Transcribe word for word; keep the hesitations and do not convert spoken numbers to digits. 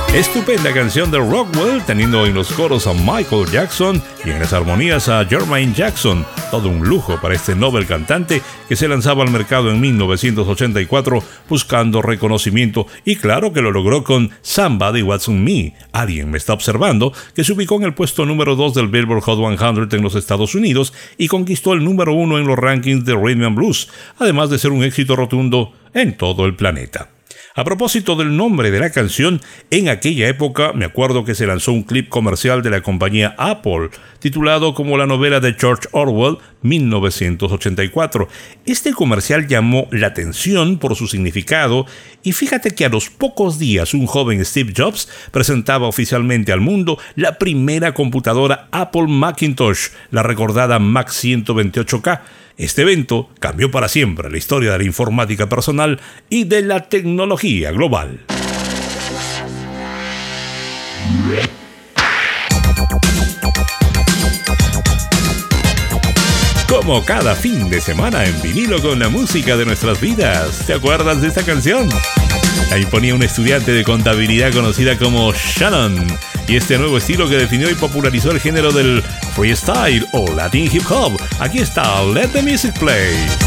Estupenda canción de Rockwell, teniendo en los coros a Michael Jackson y en las armonías a Jermaine Jackson. Todo un lujo para este novel cantante que se lanzaba al mercado en mil novecientos ochenta y cuatro buscando reconocimiento, y claro que lo logró con Somebody Watching Me, Alguien Me Está Observando, que se ubicó en el puesto número dos del Billboard Hot cien en los Estados Unidos y conquistó el número uno en los rankings de Rhythm and Blues, además de ser un éxito rotundo en todo el planeta. A propósito del nombre de la canción, en aquella época me acuerdo que se lanzó un clip comercial de la compañía Apple, titulado como la novela de George Orwell, mil novecientos ochenta y cuatro. Este comercial llamó la atención por su significado, y fíjate que a los pocos días un joven Steve Jobs presentaba oficialmente al mundo la primera computadora Apple Macintosh, la recordada Mac ciento veintiocho K. Este evento cambió para siempre la historia de la informática personal y de la tecnología global. Como cada fin de semana en vinilo con la música de nuestras vidas. ¿Te acuerdas de esta canción? La imponía un estudiante de contabilidad conocida como Shannon, y este nuevo estilo que definió y popularizó el género del freestyle o Latin hip hop. Aquí está Let the Music Play.